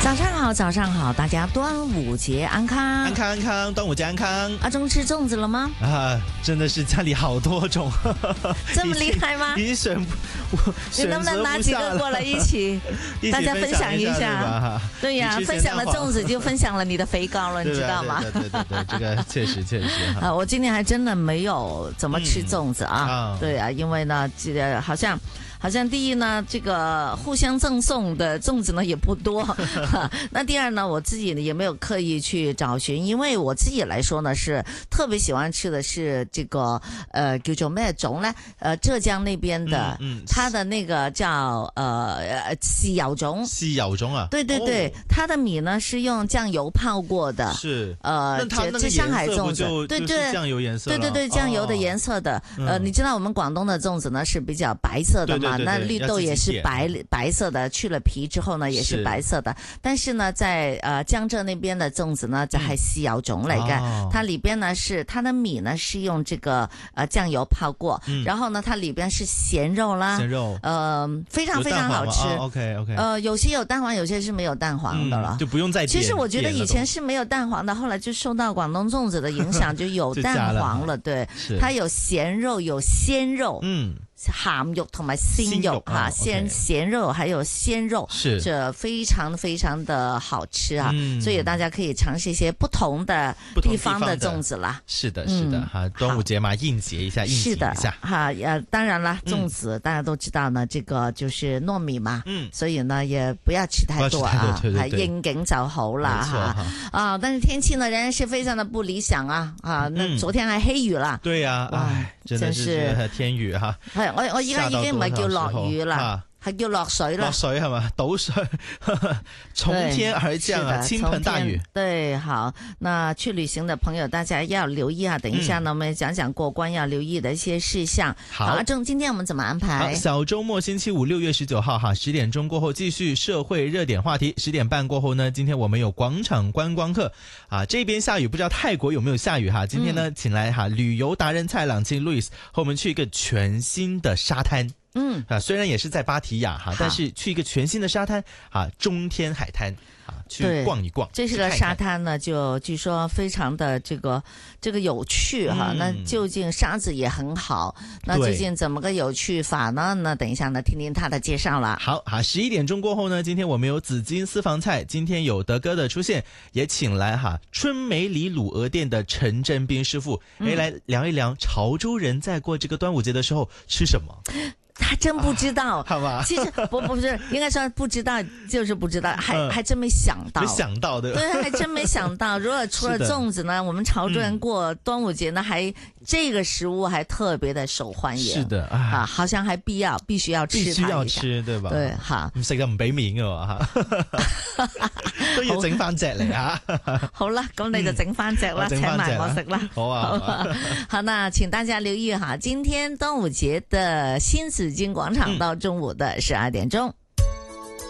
早上好，早上好，大家端午节安康， 安康安康，端午节安康。 阿忠吃粽子了吗？ 啊，真的是家里好多种， 这么厉害吗？ 已经选你能不能拿几个过来一起大家分享一下？对呀，分享了粽子就分享了你的肥膏了，你知道吗？ 对，这个确实啊，我今年还真的没有怎么吃粽子啊。对啊，因为呢，这个好像第一呢，这个互相赠送的粽子呢也不多。那第二呢，我自己呢也没有刻意去找寻，因为我自己来说呢是特别喜欢吃的是这个叫做咩粽呢？浙江那边的，它的那个叫豉油粽。 豉油粽啊？ 对，它的米呢是用酱油泡过的。 是。 这上海粽子，对， 酱油颜色。 对，酱油的颜色的。你知道我们广东的粽子呢是比较白色的嘛？那绿豆也是白色的，去了皮之後呢也是白色的。但是呢，在江浙那邊的粽子呢就係豉油粽嚟嘅，它裏邊呢是它的米呢是用這個醬油泡過，然後呢它裏邊是鹹肉啦，非常非常好吃。 OK， 有些有蛋黃，有些是沒有蛋黃的了， 就不用再點。 其實我覺得以前是沒有蛋黃的，後來就受到廣東粽子的影響，就有蛋黃了。對，它有鹹肉，有鮮肉。鹹肉同埋鮮肉哈，鹹肉還有鮮肉， 是這非常非常的好吃啊！所以大家可以嘗試一些不同的地方的粽子啦。 是的，哈，端午節嘛，應節一下， 是的哈，當然啦，粽子大家都知道呢，這個就是糯米嘛，所以呢也不要吃太多啊，應景就好啦哈。啊，但是天氣呢仍然是非常的不理想啊，那昨天還黑雨啦。 對呀，唉，真是天雨哈。 我依家已經唔係叫落雨啦，係叫落水啦。 落水係嘛？倒水，從天而降啊，傾盆大雨。 對，好，那去旅行的朋友，大家要留意啊。等一下呢，我們講講過關要留意的一些事項。好，阿正，今天我們怎麼安排？ 小周末星期五6月19號哈，10點鐘過後繼續社會熱點話題。10點半過後呢，今天我們有廣場觀光客啊，這邊下雨，不知道泰國有沒有下雨哈？今天呢，請來哈旅遊達人蔡朗慶 Louis 和我們去一個全新的沙灘。雖然也是在芭提雅哈，但是去一個全新的沙灘啊，中天海灘啊，去逛一逛。 這是個沙灘呢，就據說非常的這個有趣哈。那究竟沙子也很好，那究竟怎麼個有趣法呢？那等一下呢，聽聽他的介紹啦。 好，11點鐘過後呢，今天我們有紫金私房菜，今天有德哥的出現，也請來哈春梅里滷鵝店的陳振斌師傅，來聊一聊潮州人在過這個端午節的時候吃什麼。 他真不知道， 好吧？ 其實不是，應該說不知道就是不知道，還真沒想到， 沒想到的， 對，還真沒想到。如果除了粽子呢，我們潮州人過端午節呢，還這個食物還特別的受歡迎。 是的啊，好像還必須要吃它一下， 必須要吃，對吧？ 對，好， 唔食就唔俾面嘅喎，都要整翻隻嚟啊！ 好啦，咁你就整翻隻啦，請埋我食啦。 好啊， 好，那請大家留意哈，今天端午節的新紫荊廣場到中午的12點鐘。